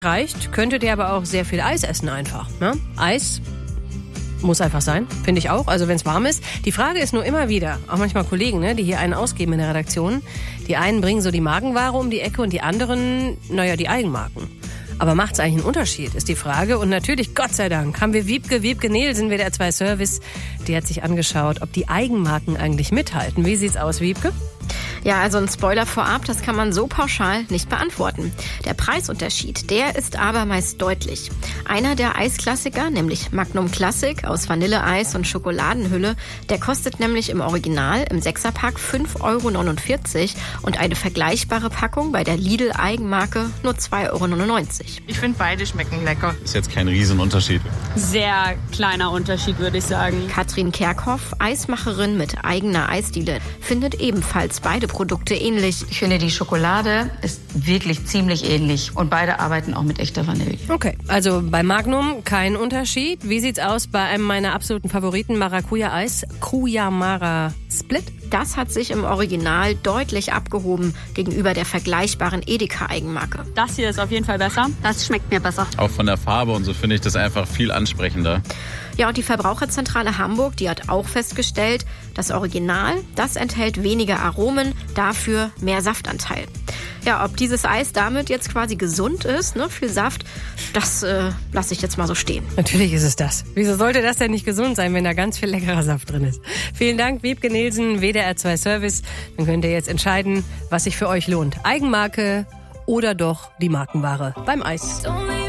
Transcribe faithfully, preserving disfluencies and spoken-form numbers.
reicht, könntet ihr aber auch sehr viel Eis essen einfach. Ne? Eis muss einfach sein, finde ich auch, also wenn es warm ist. Die Frage ist nur immer wieder, auch manchmal Kollegen, ne, die hier einen ausgeben in der Redaktion, die einen bringen so die Markenware um die Ecke und die anderen, naja, die Eigenmarken. Aber macht es eigentlich einen Unterschied, ist die Frage. Und natürlich, Gott sei Dank, haben wir Wiebke, Wiebke Nielsen, W D R zwei Service. Die hat sich angeschaut, ob die Eigenmarken eigentlich mithalten. Wie sieht's aus, Wiebke? Ja, also ein Spoiler vorab, das kann man so pauschal nicht beantworten. Der Preisunterschied, der ist aber meist deutlich. Einer der Eisklassiker, nämlich Magnum Classic aus Vanilleeis und Schokoladenhülle, der kostet nämlich im Original im Sechserpack fünf Euro neunundvierzig und eine vergleichbare Packung bei der Lidl-Eigenmarke nur zwei Euro neunundneunzig. Ich finde, beide schmecken lecker. Ist jetzt kein Riesenunterschied. Sehr kleiner Unterschied, würde ich sagen. Katrin Kerkhoff, Eismacherin mit eigener Eisdiele, findet ebenfalls beide Produkte ähnlich. Ich finde, die Schokolade ist wirklich ziemlich ähnlich und beide arbeiten auch mit echter Vanille. Okay, also bei Magnum kein Unterschied. Wie sieht's aus bei einem meiner absoluten Favoriten, Maracuja-Eis, Cuyamara Split? Das hat sich im Original deutlich abgehoben gegenüber der vergleichbaren Edeka-Eigenmarke. Das hier ist auf jeden Fall besser. Das schmeckt mir besser. Auch von der Farbe und so finde ich das einfach viel ansprechender. Ja, und die Verbraucherzentrale Hamburg, die hat auch festgestellt, das Original, das enthält weniger Aromen, dafür mehr Saftanteil. Ja, ob dieses Eis damit jetzt quasi gesund ist, ne, viel Saft, das äh, lasse ich jetzt mal so stehen. Natürlich ist es das. Wieso sollte das denn nicht gesund sein, wenn da ganz viel leckerer Saft drin ist? Vielen Dank, Wiebke Nielsen, W D R zwei Service. Dann könnt ihr jetzt entscheiden, was sich für euch lohnt. Eigenmarke oder doch die Markenware beim Eis.